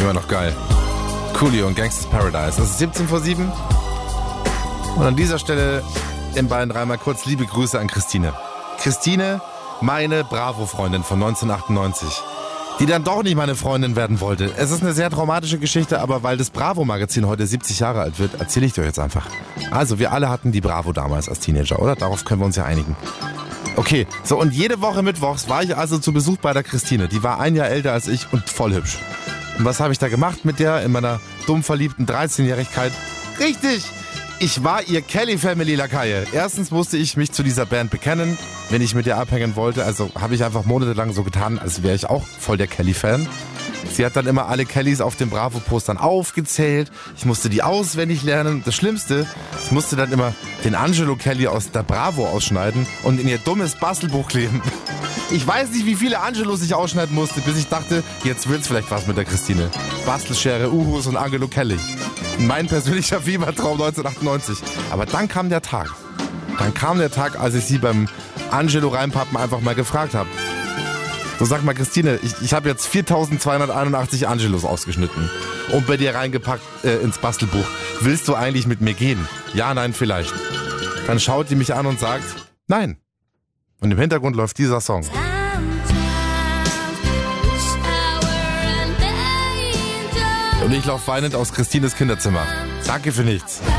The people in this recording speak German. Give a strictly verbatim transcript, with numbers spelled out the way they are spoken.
Immer noch geil. Coolio und Gangsta's Paradise. Das ist siebzehn vor sieben. Und an dieser Stelle in Bayern dreimal kurz liebe Grüße an Christine. Christine, meine Bravo-Freundin von neunzehnhundertachtundneunzig, die dann doch nicht meine Freundin werden wollte. Es ist eine sehr traumatische Geschichte, aber weil das Bravo-Magazin heute siebzig Jahre alt wird, erzähle ich dir jetzt einfach. Also, wir alle hatten die Bravo damals als Teenager, oder? Darauf können wir uns ja einigen. Okay, so und jede Woche mittwochs war ich also zu Besuch bei der Christine. Die war ein Jahr älter als ich und voll hübsch. Und was habe ich da gemacht mit der in meiner dumm verliebten dreizehnjährigkeit? Richtig! Ich war ihr Kelly-Family-Lakaie. Erstens musste ich mich zu dieser Band bekennen, wenn ich mit ihr abhängen wollte. Also habe ich einfach monatelang so getan, als wäre ich auch voll der Kelly-Fan. Sie hat dann immer alle Kellys auf den Bravo-Postern aufgezählt. Ich musste die auswendig lernen. Das Schlimmste, ich musste dann immer den Angelo Kelly aus der Bravo ausschneiden und in ihr dummes Bastelbuch kleben. Ich weiß nicht, wie viele Angelos ich ausschneiden musste, bis ich dachte, jetzt wird's vielleicht was mit der Christine. Bastelschere, Uhus und Angelo Kelly. Mein persönlicher Fiebertraum neunzehnhundertachtundneunzig. Aber dann kam der Tag. Dann kam der Tag, als ich sie beim Angelo reinpappen einfach mal gefragt habe. So, sag mal, Christine, ich, ich habe jetzt viertausendzweihunderteinundachtzig Angelos ausgeschnitten und bei dir reingepackt äh, ins Bastelbuch. Willst du eigentlich mit mir gehen? Ja, nein, vielleicht. Dann schaut die mich an und sagt, nein. Und im Hintergrund läuft dieser Song. Und ich laufe weinend aus Christines Kinderzimmer. Danke für nichts.